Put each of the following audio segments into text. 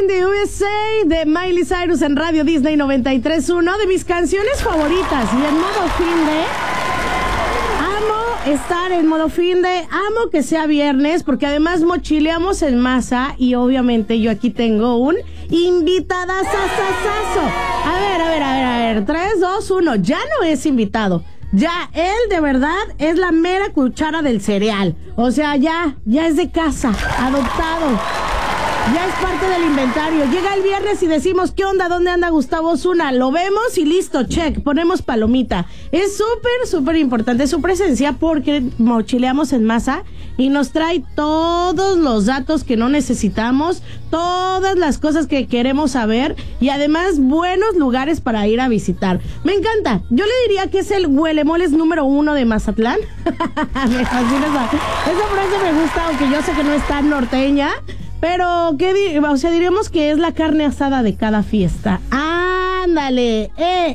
in the USA de Miley Cyrus en Radio Disney 93.1, de mis canciones favoritas. Y en modo fin de... Amo estar en modo fin de... Amo que sea viernes, porque además mochileamos en masa. Y obviamente yo aquí tengo un invitadazazazazo. A ver, 3, 2, 1. Ya no es invitado. Ya, él de verdad es la mera cuchara del cereal. O sea, ya es de casa, adoptado. Ya es parte del inventario. Llega el viernes y decimos, ¿qué onda? ¿Dónde anda Gustavo Osuna? Lo vemos y listo, check, ponemos palomita. Es súper importante su presencia porque mochileamos en masa y nos trae todos los datos que no necesitamos, todas las cosas que queremos saber y además buenos lugares para ir a visitar. Me encanta. Yo le diría que es el huelemoles número 1 de Mazatlán. Me fascina esa frase, me gusta, aunque yo sé que no es tan norteña. Pero, diríamos que es la carne asada de cada fiesta. ¡Ándale!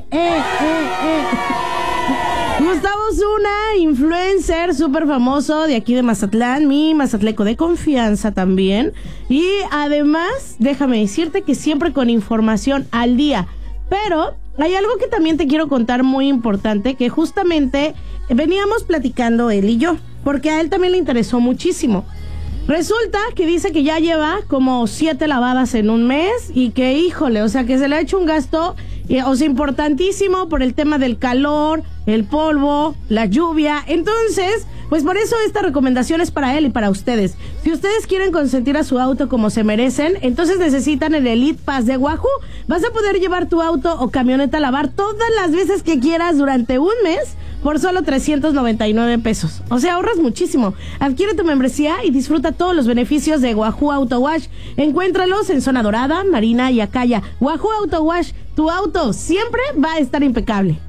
Gustavo Osuna, influencer súper famoso de aquí de Mazatlán, mi mazatleco de confianza también. Y además, déjame decirte que siempre con información al día. Pero hay algo que también te quiero contar muy importante, que justamente veníamos platicando él y yo, porque a él también le interesó muchísimo. Resulta que dice que ya lleva como 7 lavadas en un mes y que, híjole, o sea, que se le ha hecho un gasto, importantísimo por el tema del calor, el polvo, la lluvia. Entonces, pues por eso esta recomendación es para él y para ustedes. Si ustedes quieren consentir a su auto como se merecen, entonces necesitan el Elite Pass de Wahoo. Vas a poder llevar tu auto o camioneta a lavar todas las veces que quieras durante un mes por solo 399 pesos. O sea, ahorras muchísimo. Adquiere tu membresía y disfruta todos los beneficios de Wahoo Auto Wash. Encuéntralos en Zona Dorada, Marina y Acaya. Wahoo Auto Wash, tu auto siempre va a estar impecable.